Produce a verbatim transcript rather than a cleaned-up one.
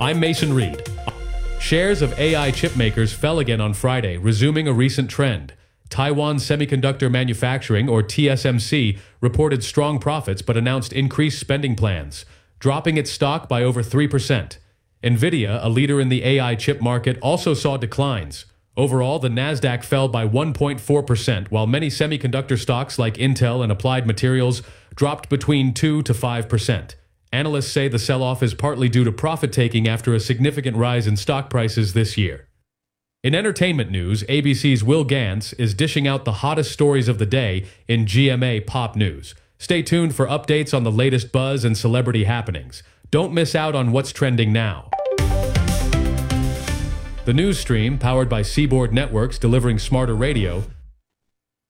I'm Mason Reed. Shares of A I chip makers fell again on Friday, resuming a recent trend. Taiwan Semiconductor Manufacturing, or T S M C, reported strong profits but announced increased spending plans, dropping its stock by over three percent. Nvidia, a leader in the A I chip market, also saw declines. Overall, the Nasdaq fell by one point four percent, while many semiconductor stocks like Intel and Applied Materials dropped between two to five percent. Analysts say the sell-off is partly due to profit-taking after a significant rise in stock prices this year. In entertainment news, A B C's Will Gantz is dishing out the hottest stories of the day in G M A Pop News. Stay tuned for updates on the latest buzz and celebrity happenings. Don't miss out on what's trending now. The news stream, powered by Seaboard Networks delivering smarter radio,